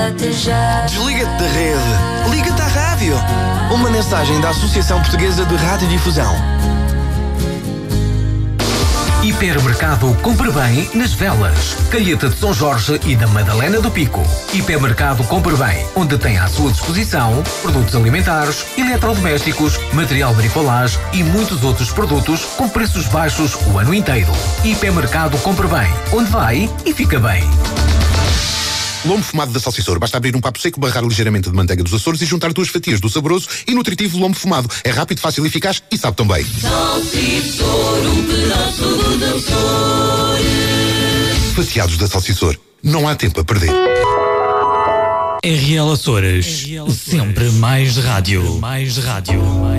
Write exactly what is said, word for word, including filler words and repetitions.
Desliga-te já. Desliga-te da rede. Liga-te à rádio. Uma mensagem da Associação Portuguesa de Radiodifusão. Hipermercado Compre Bem nas Velas, Calheta de São Jorge e da Madalena do Pico. Hipermercado Compre Bem, onde tem à sua disposição produtos alimentares, eletrodomésticos, material de bricolagem e muitos outros produtos com preços baixos o ano inteiro. Hipermercado Compre Bem, onde vai e fica bem. Lombo fumado da Salsiçor. Basta abrir um papo seco, barrar ligeiramente de manteiga dos Açores e juntar duas fatias do saboroso e nutritivo lombo fumado. É rápido, fácil e eficaz e sabe tão bem. Salsiçor, um pedaço do Açores. Fatiados da Salsiçor. Não há tempo a perder. R L Açores. Sempre mais rádio. Mais rádio.